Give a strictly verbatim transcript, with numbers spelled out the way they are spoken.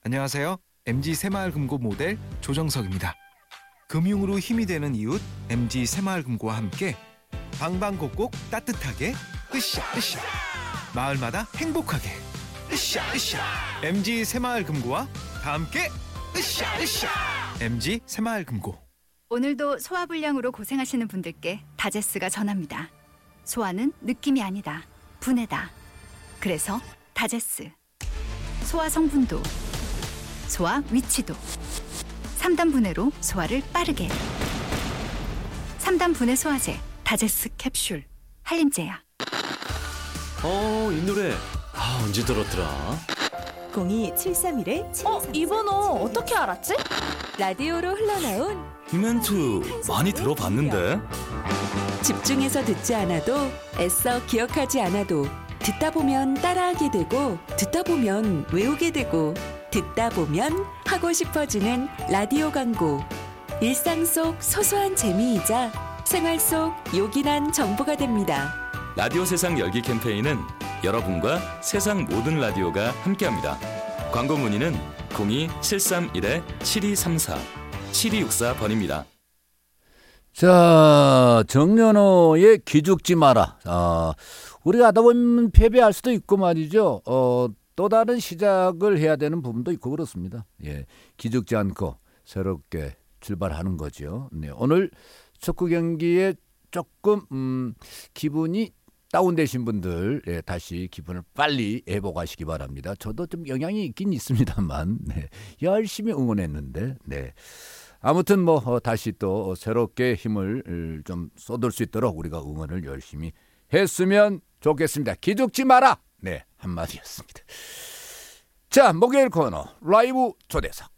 안녕하세요. 엠지 새마을금고 모델 조정석입니다. 금융으로 힘이 되는 이웃 엠지 새마을금고와 함께 방방곡곡 따뜻하게 으쌰 으쌰 마을마다 행복하게 으쌰 으쌰 엠지 새마을금고와 다 함께 으쌰 으쌰 엠지 새마을금고. 오늘도 소화불량으로 고생하시는 분들께 다제스가 전합니다. 소화는 느낌이 아니다, 분해다. 그래서 다제스. 소화 성분도, 소화 위치도, 삼 단 분해로 소화를 빠르게. 삼 단 분해 소화제 다제스 캡슐. 한림제야. 어, 이 노래 아, 언제 들었더라? 공이 칠삼일 칠이삼사. 어? 이 번호 어떻게 알았지? 라디오로 흘러나온 이 멘트 많이 들어봤는데. 집중해서 듣지 않아도 애써 기억하지 않아도 듣다 보면 따라하게 되고 듣다 보면 외우게 되고 듣다 보면 하고 싶어지는 라디오 광고. 일상 속 소소한 재미이자 생활 속 요긴한 정보가 됩니다. 라디오 세상 열기 캠페인은 여러분과 세상 모든 라디오가 함께합니다. 광고 문의는 공이 칠삼일 칠이삼사 칠이육사 번입니다. 자, 정연호의 기죽지 마라. 아, 우리가 하다 보면 패배할 수도 있고 말이죠. 어, 또 다른 시작을 해야 되는 부분도 있고 그렇습니다. 예, 기죽지 않고 새롭게 출발하는 거죠. 네, 오늘 축구 경기에 조금 음, 기분이 다운되신 분들, 예, 다시 기분을 빨리 회복하시기 바랍니다. 저도 좀 영향이 있긴 있습니다만, 네, 열심히 응원했는데, 네. 아무튼 뭐 어, 다시 또 새롭게 힘을 좀 쏟을 수 있도록 우리가 응원을 열심히 했으면 좋겠습니다. 기죽지 마라. 네, 한마디였습니다. 자, 목요일 코너 라이브 초대석.